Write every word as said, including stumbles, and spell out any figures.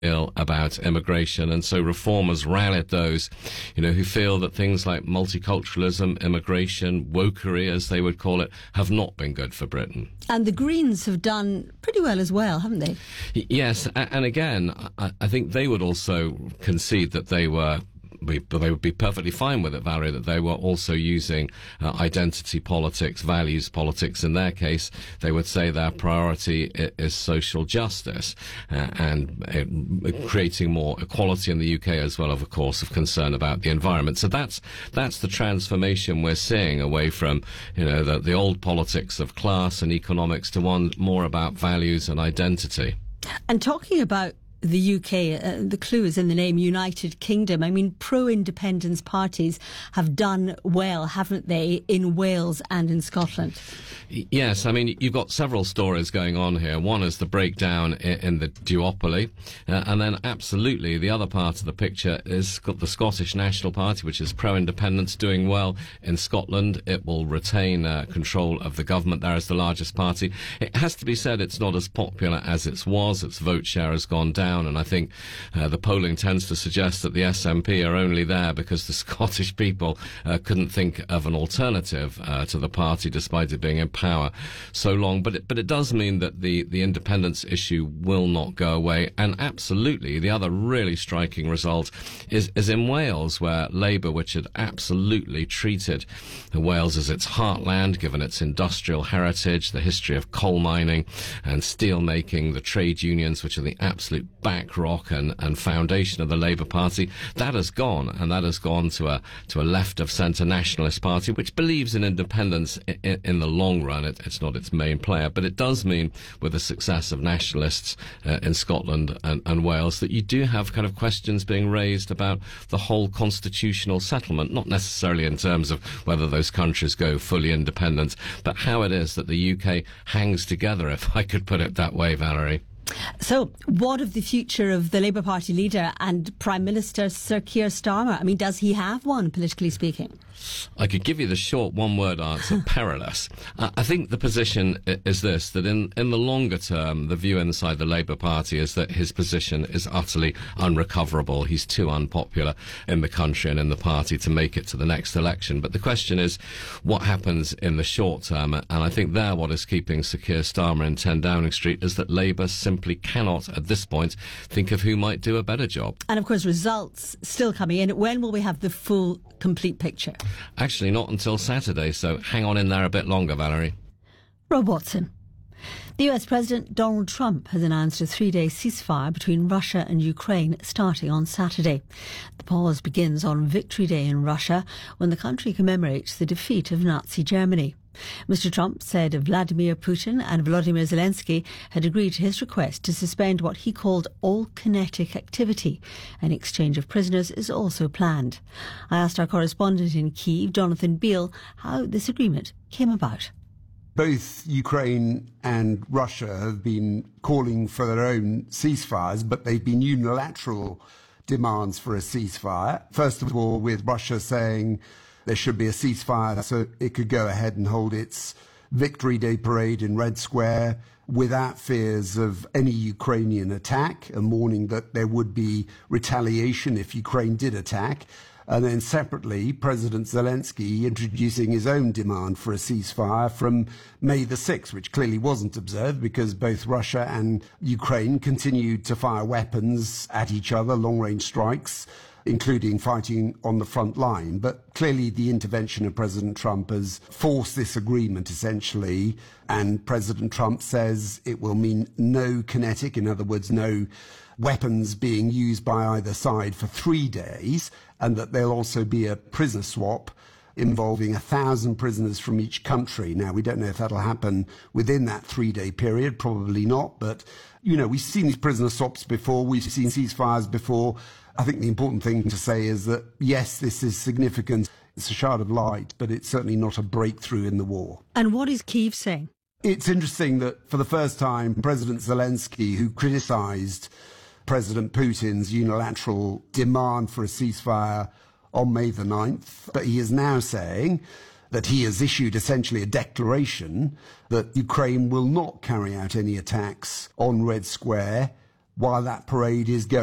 ill about immigration, and so reformers rallied those, you know, who feel that things like multiculturalism, immigration, wokery, as they would call it, have not been good for Britain. And the Greens have done pretty well as well, haven't they? Yes, and again, I think they would also concede that they were Be, they would be perfectly fine with it, Valerie, that they were also using uh, identity politics, values politics. In their case, they would say their priority is, is social justice uh, and uh, creating more equality in the U K, as well, of course, of concern about the environment. So that's that's the transformation we're seeing away from, you know, the, the old politics of class and economics to one more about values and identity. And talking about the U K, uh, the clue is in the name, United Kingdom. I mean, pro-independence parties have done well, haven't they, in Wales and in Scotland? Yes, I mean, you've got several stories going on here. One is the breakdown in, in the duopoly, uh, and then absolutely the other part of the picture is the Scottish National Party, which is pro-independence, doing well in Scotland. It will retain uh, control of the government there as the largest party. It has to be said it's not as popular as it was. Its vote share has gone down. And I think uh, the polling tends to suggest that the S N P are only there because the Scottish people uh, couldn't think of an alternative uh, to the party, despite it being in power so long. But it, but it does mean that the, the independence issue will not go away. And absolutely, the other really striking result is, is in Wales, where Labour, which had absolutely treated Wales as its heartland, given its industrial heritage, the history of coal mining and steel making, the trade unions, which are the absolute backrock and, and foundation of the Labour Party, that has gone, and that has gone to a to a left of centre nationalist party which believes in independence in, in the long run. It, it's not its main player, but it does mean, with the success of nationalists uh, in Scotland and, and Wales, that you do have kind of questions being raised about the whole constitutional settlement, not necessarily in terms of whether those countries go fully independent, but how it is that the U K hangs together, if I could put it that way, Valerie. So, what of the future of the Labour Party leader and Prime Minister Sir Keir Starmer? I mean, does he have one, politically speaking? I could give you the short one-word answer, perilous. Uh, I think the position is this, that in, in the longer term, the view inside the Labour Party is that his position is utterly unrecoverable. He's too unpopular in the country and in the party to make it to the next election. But the question is, what happens in the short term? And I think there what is keeping Sir Keir Starmer in ten Downing Street is that Labour simply cannot, at this point, think of who might do a better job. And, of course, results still coming in. When will we have the full, complete picture? Actually, not until Saturday, so hang on in there a bit longer, Valerie. Rob Watson. The U S President Donald Trump has announced a three-day ceasefire between Russia and Ukraine starting on Saturday. The pause begins on Victory Day in Russia, when the country commemorates the defeat of Nazi Germany. Mister Trump said Vladimir Putin and Volodymyr Zelensky had agreed to his request to suspend what he called all kinetic activity. An exchange of prisoners is also planned. I asked our correspondent in Kyiv, Jonathan Beale, how this agreement came about. Both Ukraine and Russia have been calling for their own ceasefires, but they've been unilateral demands for a ceasefire. First of all, with Russia saying there should be a ceasefire so it could go ahead and hold its Victory Day parade in Red Square without fears of any Ukrainian attack, and warning that there would be retaliation if Ukraine did attack. And then separately, President Zelensky introducing his own demand for a ceasefire from May the sixth, which clearly wasn't observed because both Russia and Ukraine continued to fire weapons at each other, long-range strikes, including fighting on the front line. But clearly the intervention of President Trump has forced this agreement, essentially, and President Trump says it will mean no kinetic, in other words, no weapons being used by either side for three days, and that there'll also be a prisoner swap involving a thousand prisoners from each country. Now, we don't know if that'll happen within that three-day period, probably not, but, you know, we've seen these prisoner swaps before, we've seen ceasefires before. I think the important thing to say is that, yes, this is significant. It's a shard of light, but it's certainly not a breakthrough in the war. And what is Kyiv saying? It's interesting that for the first time, President Zelensky, who criticised President Putin's unilateral demand for a ceasefire on May the ninth, but he is now saying that he has issued essentially a declaration that Ukraine will not carry out any attacks on Red Square while that parade is going